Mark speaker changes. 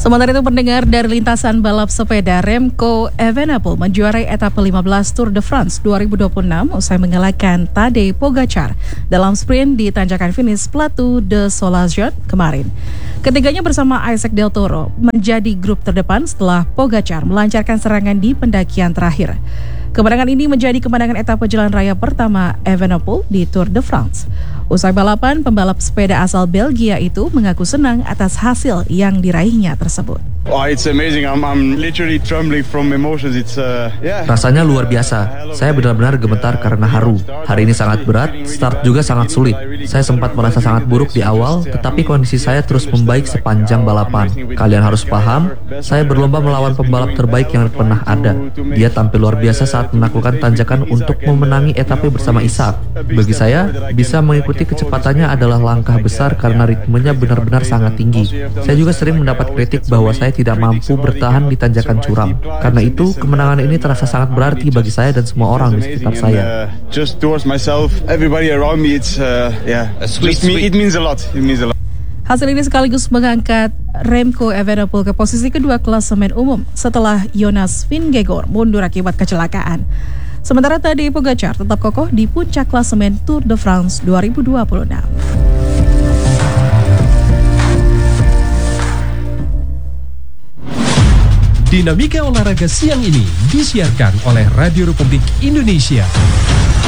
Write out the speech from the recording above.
Speaker 1: Sementara itu pendengar, dari lintasan balap sepeda, Remco Evenepoel menjuarai etapa 15 Tour de France 2026 usai mengalahkan Tadej Pogacar dalam sprint di tanjakan finish Plateau de Solageon kemarin. Ketiganya bersama Isaac Del Toro menjadi grup terdepan setelah Pogacar melancarkan serangan di pendakian terakhir. Kemenangan ini menjadi kemenangan etapa jalan raya pertama Evenepoel di Tour de France. Usai balapan, pembalap sepeda asal Belgia itu mengaku senang atas hasil yang diraihnya tersebut.
Speaker 2: Oh, it's amazing. I'm literally trembling from emotions.
Speaker 3: Rasanya luar biasa. Saya benar-benar gemetar karena haru. Hari ini sangat berat, start juga sangat sulit. Saya sempat merasa sangat buruk di awal, tetapi kondisi saya terus membaik sepanjang balapan. Kalian harus paham, saya berlomba melawan pembalap terbaik yang pernah ada. Dia tampil luar biasa saat menaklukkan tanjakan untuk memenangi etape bersama Isaac. Bagi saya, bisa mengikuti kecepatannya adalah langkah besar karena ritmenya benar-benar sangat tinggi. Saya juga sering mendapat kritik bahwa saya tidak mampu bertahan di tanjakan curam. Karena itu, kemenangan ini terasa sangat berarti bagi saya dan semua orang di sekitar saya.
Speaker 1: Hasil ini sekaligus mengangkat Remco Evenepoel ke posisi kedua klasemen umum setelah Jonas Vingegaard mundur akibat kecelakaan. Sementara Tadej Pogacar tetap kokoh di puncak klasemen Tour de France 2026.
Speaker 4: Dinamika olahraga siang ini disiarkan oleh Radio Republik Indonesia.